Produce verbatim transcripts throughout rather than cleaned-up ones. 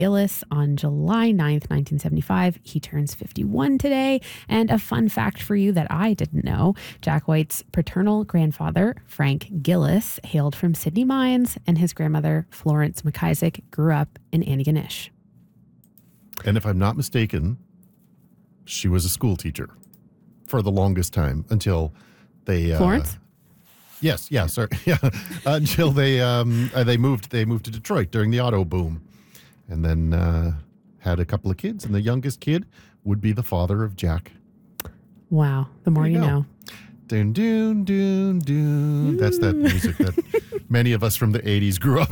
Gillis on July ninth, nineteen seventy-five. He turns fifty-one today. And a fun fact for you that I didn't know, Jack White's paternal grandfather, Frank Gillis, hailed from Sydney Mines, and his grandmother, Florence McIsaac, grew up in Antigonish. And if I'm not mistaken, she was a school teacher for the longest time until they... Florence? Uh, yes, yeah, sorry. Yeah, until they um, uh, they moved they moved to Detroit during the auto boom. And then uh, had a couple of kids, and the youngest kid would be the father of Jack. Wow. The more you, you know. Doon, doon, doon, doon. That's that music that many of us from the eighties grew up.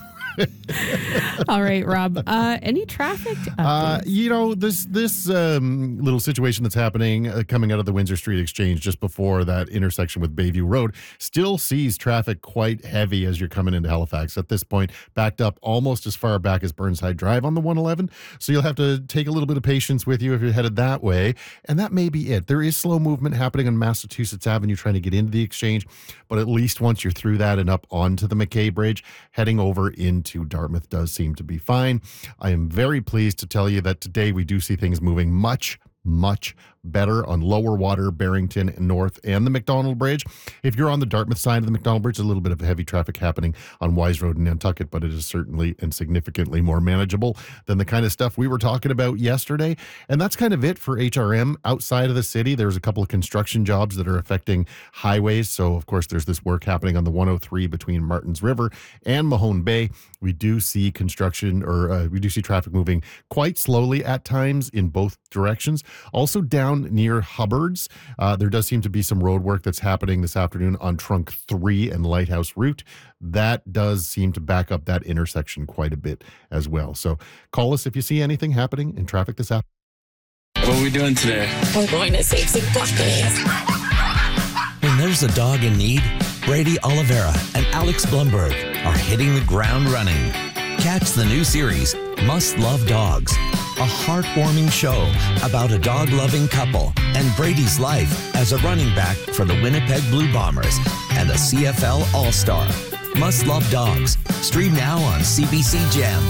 All right, Rob. Uh, any traffic updates? Uh, you know, this this um, little situation that's happening uh, coming out of the Windsor Street Exchange just before that intersection with Bayview Road still sees traffic quite heavy as you're coming into Halifax. At this point, backed up almost as far back as Burnside Drive on the one eleven. So you'll have to take a little bit of patience with you if you're headed that way. And that may be it. There is slow movement happening on Massachusetts Avenue trying to get into the Exchange. But at least once you're through that and up onto the McKay Bridge, heading over into to Dartmouth does seem to be fine. I am very pleased to tell you that today we do see things moving much, much better on Lower Water, Barrington, North, and the McDonald Bridge. If you're on the Dartmouth side of the McDonald Bridge, a little bit of heavy traffic happening on Wise Road in Nantucket, but it is certainly and significantly more manageable than the kind of stuff we were talking about yesterday. And that's kind of it for H R M outside of the city. There's a couple of construction jobs that are affecting highways. So, of course, there's this work happening on the one oh three between Martins River and Mahone Bay. We do see construction or uh, we do see traffic moving quite slowly at times in both directions. Also down near Hubbard's, uh, there does seem to be some road work that's happening this afternoon on Trunk three and Lighthouse Route. That does seem to back up that intersection quite a bit as well. So call us if you see anything happening in traffic this afternoon. What are we doing today? We're going to save some puppies. When there's a dog in need, Brady Oliveira and Alex Blumberg are hitting the ground running. Catch the new series, Must Love Dogs, a heartwarming show about a dog-loving couple and Brady's life as a running back for the Winnipeg Blue Bombers and a C F L All-Star. Must Love Dogs. Stream now on C B C Gem.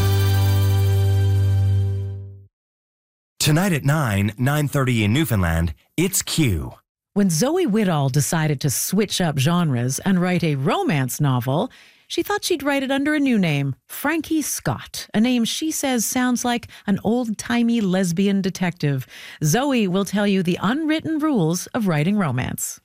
Tonight at nine, nine thirty in Newfoundland, it's Q. When Zoe Whittall decided to switch up genres and write a romance novel, she thought she'd write it under a new name, Frankie Scott, a name she says sounds like an old-timey lesbian detective. Zoe will tell you the unwritten rules of writing romance.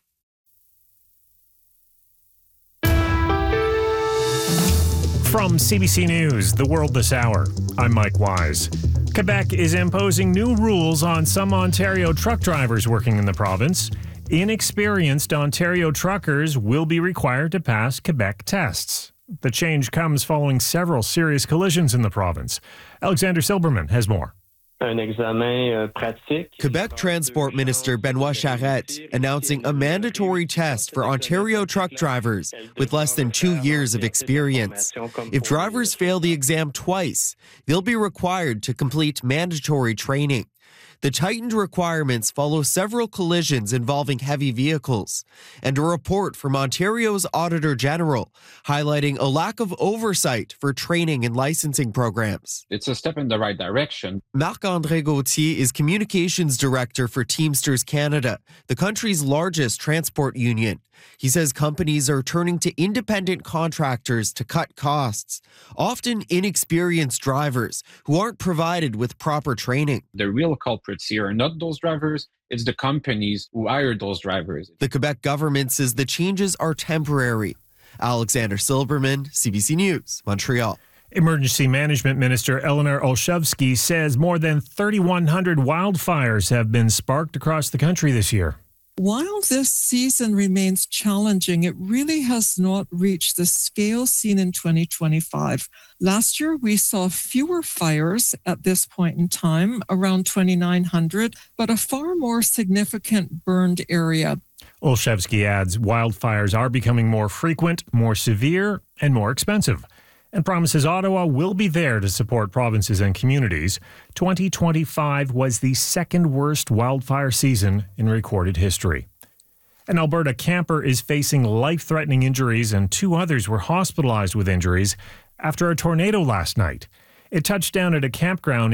From C B C News, The World This Hour, I'm Mike Wise. Quebec is imposing new rules on some Ontario truck drivers working in the province. Inexperienced Ontario truckers will be required to pass Quebec tests. The change comes following several serious collisions in the province. Alexander Silberman has more. Un examen uh, pratique. Quebec Transport Minister Benoit Charette announcing a mandatory test for Ontario truck drivers with less than two years of experience. If drivers fail the exam twice, they'll be required to complete mandatory training. The tightened requirements follow several collisions involving heavy vehicles and a report from Ontario's Auditor General highlighting a lack of oversight for training and licensing programs. It's a step in the right direction. Marc-André Gauthier is Communications Director for Teamsters Canada, the country's largest transport union. He says companies are turning to independent contractors to cut costs, often inexperienced drivers who aren't provided with proper training. The real culprits here are not those drivers, it's the companies who hire those drivers. The Quebec government says the changes are temporary. Alexander Silberman, C B C News, Montreal. Emergency Management Minister Eleanor Olszewski says more than thirty-one hundred wildfires have been sparked across the country this year. While this season remains challenging, it really has not reached the scale seen in twenty twenty-five. Last year, we saw fewer fires at this point in time, around twenty-nine hundred, but a far more significant burned area. Olszewski adds wildfires are becoming more frequent, more severe, and more expensive, and promises Ottawa will be there to support provinces and communities. twenty twenty-five was the second worst wildfire season in recorded history. An Alberta camper is facing life-threatening injuries, and two others were hospitalized with injuries after a tornado last night. It touched down at a campground